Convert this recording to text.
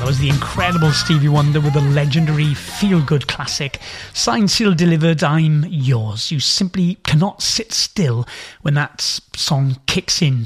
was the incredible Stevie Wonder with the legendary feel-good classic. Signed, sealed, delivered, I'm yours. You simply cannot sit still when that song kicks in.